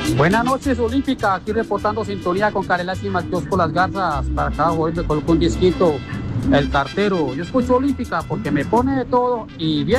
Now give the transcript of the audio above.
Buenas noches, Olímpica. Aquí reportando sintonía con Carelas y Kiosco Las Garzas. Para acá, hoy me colocó un disquito, El Cartero. Yo escucho Olímpica porque me pone de todo y bien.